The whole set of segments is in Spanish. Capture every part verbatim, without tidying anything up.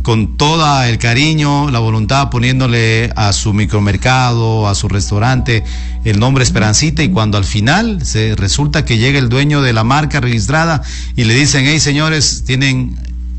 con todo el cariño, la voluntad, poniéndole a su micromercado, a su restaurante, el nombre Esperancita, y cuando al final se resulta que llega el dueño de la marca registrada y le dicen, hey señores, tienen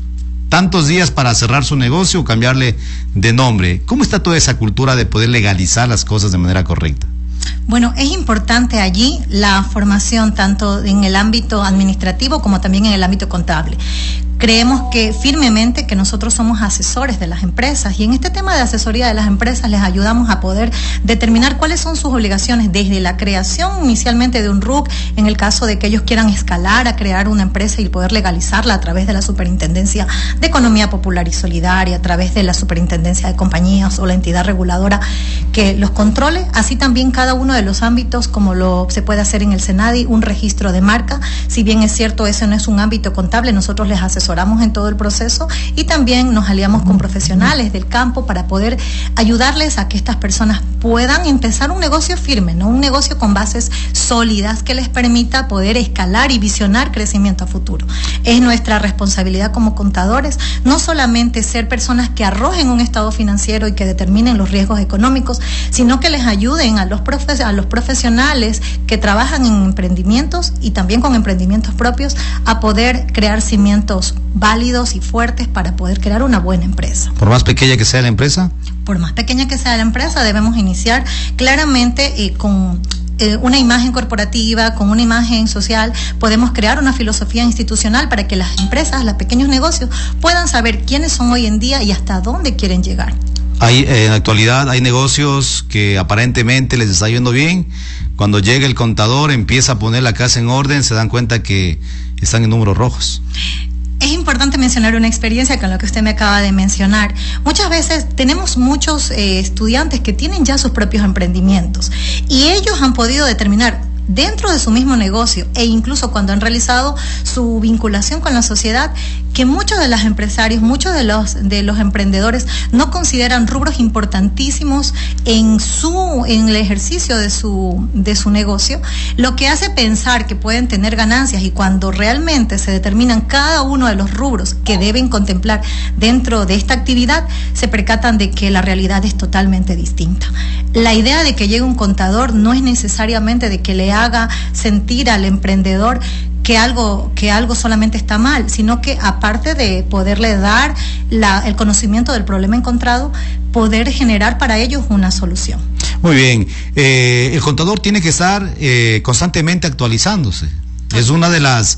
tantos días para cerrar su negocio o cambiarle de nombre. ¿Cómo está toda esa cultura de poder legalizar las cosas de manera correcta? Bueno, es importante allí la formación tanto en el ámbito administrativo como también en el ámbito contable. Creemos que firmemente que nosotros somos asesores de las empresas, y en este tema de asesoría de las empresas les ayudamos a poder determinar cuáles son sus obligaciones desde la creación inicialmente de un R U C, en el caso de que ellos quieran escalar a crear una empresa y poder legalizarla a través de la Superintendencia de Economía Popular y Solidaria, a través de la Superintendencia de Compañías o la entidad reguladora que los controle, así también cada uno de los ámbitos, como lo se puede hacer en el SENADI, un registro de marca. Si bien es cierto, ese no es un ámbito contable, nosotros les asesoramos en todo el proceso y también nos aliamos con profesionales del campo para poder ayudarles a que estas personas puedan empezar un negocio firme, ¿no? Un negocio con bases sólidas que les permita poder escalar y visionar crecimiento a futuro. Es nuestra responsabilidad como contadores no solamente ser personas que arrojen un estado financiero y que determinen los riesgos económicos, sino que les ayuden a los, profe- a los profesionales que trabajan en emprendimientos y también con emprendimientos propios a poder crear cimientos válidos y fuertes para poder crear una buena empresa. ¿Por más pequeña que sea la empresa? Por más pequeña que sea la empresa, debemos iniciar claramente eh, con eh, una imagen corporativa, con una imagen social. Podemos crear una filosofía institucional para que las empresas, los pequeños negocios, puedan saber quiénes son hoy en día y hasta dónde quieren llegar. Hay, eh, en la actualidad hay negocios que aparentemente les está yendo bien. Cuando llega el contador, empieza a poner la casa en orden, se dan cuenta que están en números rojos. Es importante mencionar una experiencia con lo que usted me acaba de mencionar. Muchas veces tenemos muchos eh, estudiantes que tienen ya sus propios emprendimientos y ellos han podido determinar dentro de su mismo negocio e incluso cuando han realizado su vinculación con la sociedad que muchos de los empresarios, muchos de los de los emprendedores no consideran rubros importantísimos en su en el ejercicio de su de su negocio, lo que hace pensar que pueden tener ganancias, y cuando realmente se determinan cada uno de los rubros que deben contemplar dentro de esta actividad, se percatan de que la realidad es totalmente distinta. La idea de que llegue un contador no es necesariamente de que le haga sentir al emprendedor que algo que algo solamente está mal, sino que aparte de poderle dar la, el conocimiento del problema encontrado, poder generar para ellos una solución. Muy bien, eh, el contador tiene que estar eh, constantemente actualizándose. Es una de las,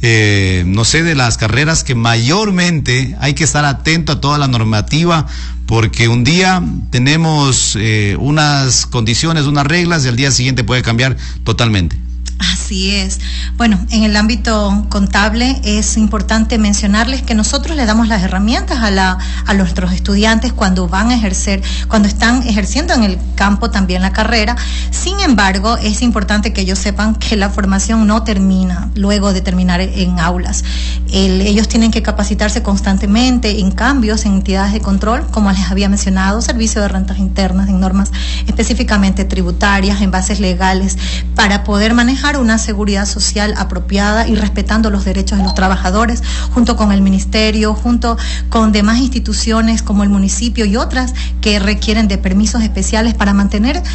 eh, no sé, de las carreras que mayormente hay que estar atento a toda la normativa, porque un día tenemos eh, unas condiciones, unas reglas, y al día siguiente puede cambiar totalmente. Así es. Bueno, en el ámbito contable es importante mencionarles que nosotros le damos las herramientas a la a nuestros estudiantes cuando van a ejercer, cuando están ejerciendo en el campo también la carrera. Sin embargo, es importante que ellos sepan que la formación no termina luego de terminar en aulas. El, ellos tienen que capacitarse constantemente en cambios en entidades de control, como les había mencionado, servicio de rentas internas, en normas específicamente tributarias, en bases legales, para poder manejar una seguridad social apropiada y respetando los derechos de los trabajadores, junto con el ministerio, junto con demás instituciones como el municipio y otras que requieren de permisos especiales para mantener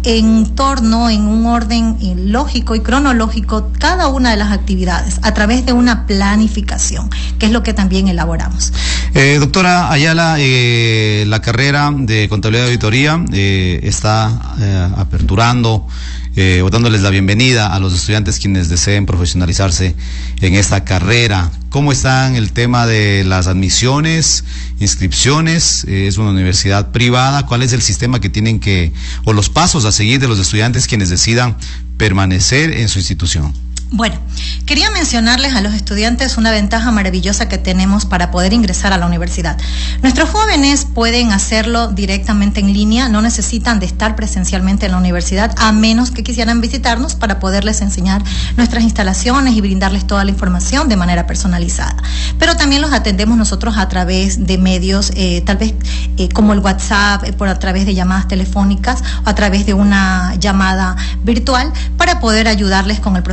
en torno, en un orden lógico y cronológico, cada una de las actividades a través de una planificación, que es lo que también elaboramos. Eh, doctora Ayala, eh, la carrera de Contabilidad y Auditoría eh, está eh, aperturando Eh, o dándoles la bienvenida a los estudiantes quienes deseen profesionalizarse en esta carrera. ¿Cómo está el tema de las admisiones, inscripciones? Eh, es una universidad privada. ¿Cuál es el sistema que tienen que, o los pasos a seguir de los estudiantes quienes decidan permanecer en su institución? Bueno, quería mencionarles a los estudiantes una ventaja maravillosa que tenemos para poder ingresar a la universidad. Nuestros jóvenes pueden hacerlo directamente en línea, no necesitan de estar presencialmente en la universidad, a menos que quisieran visitarnos para poderles enseñar nuestras instalaciones y brindarles toda la información de manera personalizada. Pero también los atendemos nosotros a través de medios, eh, tal vez eh, como el WhatsApp, eh, por a través de llamadas telefónicas o a través de una llamada virtual, para poder ayudarles con el proceso de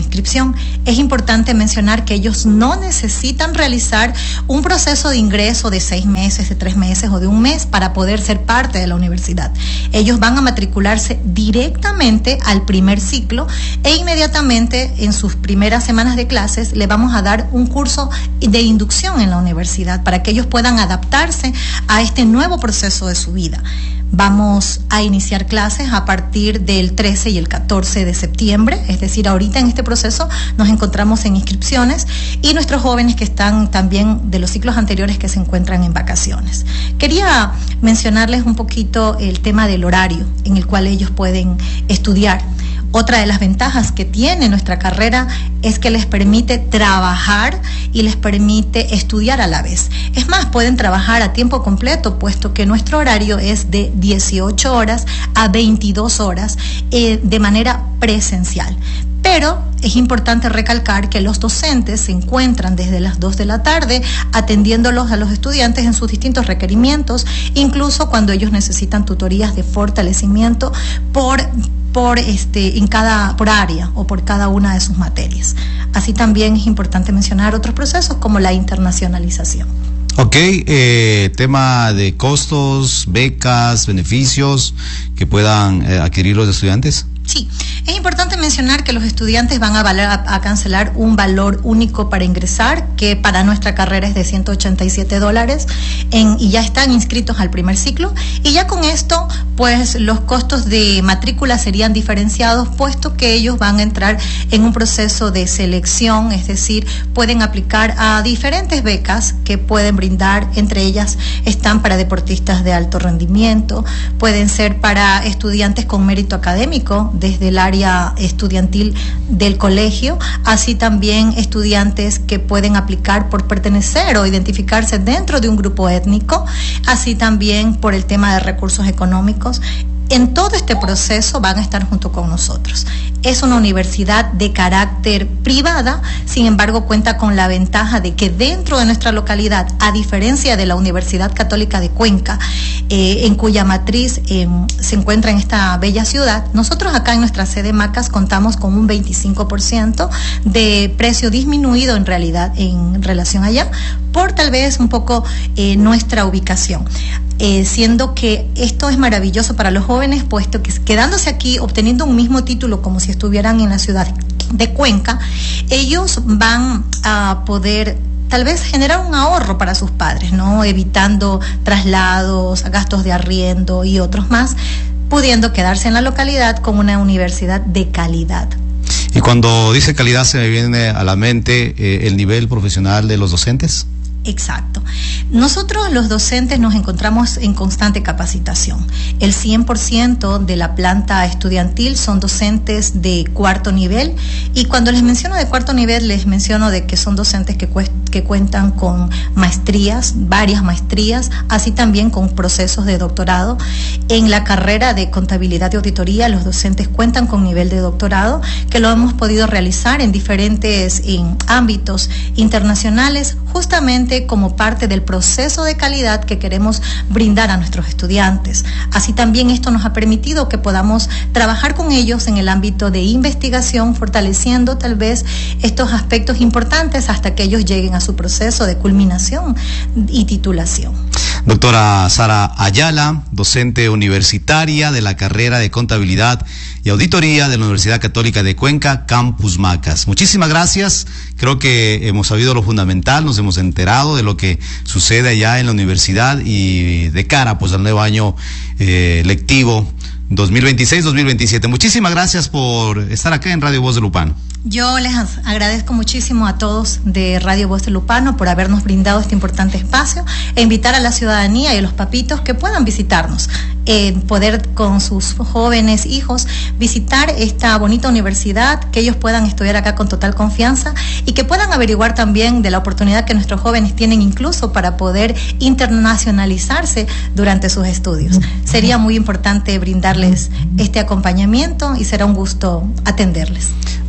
inscripción. Es importante mencionar que ellos no necesitan realizar un proceso de ingreso de seis meses, de tres meses o de un mes para poder ser parte de la universidad. Ellos van a matricularse directamente al primer ciclo e inmediatamente en sus primeras semanas de clases le vamos a dar un curso de inducción en la universidad para que ellos puedan adaptarse a este nuevo proceso de su vida. Vamos a iniciar clases a partir del trece y el catorce de septiembre, es decir, ahorita en este proceso nos encontramos en inscripciones y nuestros jóvenes que están también de los ciclos anteriores que se encuentran en vacaciones. Quería mencionarles un poquito el tema del horario en el cual ellos pueden estudiar. Otra de las ventajas que tiene nuestra carrera es que les permite trabajar y les permite estudiar a la vez. Es más, pueden trabajar a tiempo completo, puesto que nuestro horario es de dieciocho horas a veintidós horas eh, de manera presencial. Pero es importante recalcar que los docentes se encuentran desde las dos de la tarde atendiéndolos a los estudiantes en sus distintos requerimientos, incluso cuando ellos necesitan tutorías de fortalecimiento por por este en cada por área o por cada una de sus materias. Así también es importante mencionar otros procesos como la internacionalización. Ok, eh, tema de costos, becas, beneficios que puedan eh, adquirir los estudiantes. Sí, es importante mencionar que los estudiantes van a, valer, a, a cancelar un valor único para ingresar, que para nuestra carrera es de ciento ochenta y siete dólares, en, y ya están inscritos al primer ciclo. Y ya con esto, pues los costos de matrícula serían diferenciados, puesto que ellos van a entrar en un proceso de selección, es decir, pueden aplicar a diferentes becas que pueden brindar, entre ellas están para deportistas de alto rendimiento, pueden ser para estudiantes con mérito académico, desde el área estudiantil del colegio, así también estudiantes que pueden aplicar por pertenecer o identificarse dentro de un grupo étnico, así también por el tema de recursos económicos. En todo este proceso van a estar junto con nosotros. Es una universidad de carácter privada, sin embargo cuenta con la ventaja de que dentro de nuestra localidad, a diferencia de la Universidad Católica de Cuenca, eh, en cuya matriz eh, se encuentra en esta bella ciudad, nosotros acá en nuestra sede Macas contamos con un veinticinco por ciento de precio disminuido en realidad en relación allá, por tal vez un poco eh, nuestra ubicación. Eh, siendo que esto es maravilloso para los jóvenes, puesto que quedándose aquí, obteniendo un mismo título como si estuvieran en la ciudad de Cuenca, ellos van a poder tal vez generar un ahorro para sus padres, ¿no? Evitando traslados, gastos de arriendo y otros más, pudiendo quedarse en la localidad con una universidad de calidad. Y cuando dice calidad se me viene a la mente eh, el nivel profesional de los docentes. Exacto. Nosotros los docentes nos encontramos en constante capacitación. El cien por ciento de la planta estudiantil son docentes de cuarto nivel, y cuando les menciono de cuarto nivel les menciono de que son docentes que, que cuentan con maestrías, varias maestrías, así también con procesos de doctorado. En la carrera de contabilidad y auditoría los docentes cuentan con nivel de doctorado, que lo hemos podido realizar en diferentes en ámbitos internacionales, justamente como parte del proceso de calidad que queremos brindar a nuestros estudiantes. Así también esto nos ha permitido que podamos trabajar con ellos en el ámbito de investigación, fortaleciendo tal vez estos aspectos importantes hasta que ellos lleguen a su proceso de culminación y titulación. Doctora Sara Ayala, docente universitaria de la carrera de Contabilidad y Auditoría de la Universidad Católica de Cuenca, Campus Macas. Muchísimas gracias. Creo que hemos sabido lo fundamental, nos hemos enterado de lo que sucede allá en la universidad y de cara pues al nuevo año eh, lectivo dos mil veintiséis dos mil veintisiete. Muchísimas gracias por estar acá en Radio Voz de Lupano. Yo les agradezco muchísimo a todos de Radio Voz de Lupano por habernos brindado este importante espacio e invitar a la ciudadanía y a los papitos que puedan visitarnos, eh, poder con sus jóvenes hijos visitar esta bonita universidad, que ellos puedan estudiar acá con total confianza y que puedan averiguar también de la oportunidad que nuestros jóvenes tienen incluso para poder internacionalizarse durante sus estudios. Sería muy importante brindarles este acompañamiento y será un gusto atenderles.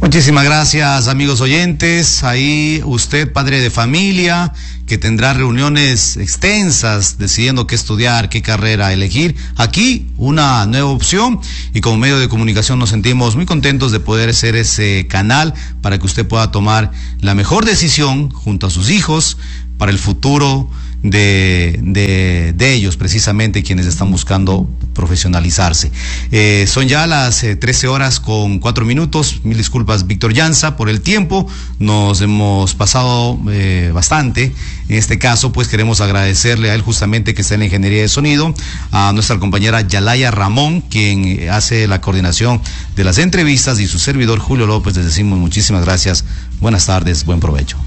Muchísimas gracias, amigos oyentes. Ahí usted, padre de familia, que tendrá reuniones extensas decidiendo qué estudiar, qué carrera elegir. Aquí una nueva opción, y como medio de comunicación nos sentimos muy contentos de poder ser ese canal para que usted pueda tomar la mejor decisión junto a sus hijos para el futuro de, de, de ellos, precisamente quienes están buscando profesionalizarse. Eh, son ya las eh, trece horas con cuatro minutos. Mil disculpas, Víctor Llanza, por el tiempo. Nos hemos pasado eh, bastante. En este caso, pues queremos agradecerle a él justamente que está en la ingeniería de sonido, a nuestra compañera Yalaya Ramón, quien hace la coordinación de las entrevistas, y su servidor Julio López. Les decimos muchísimas gracias. Buenas tardes, buen provecho.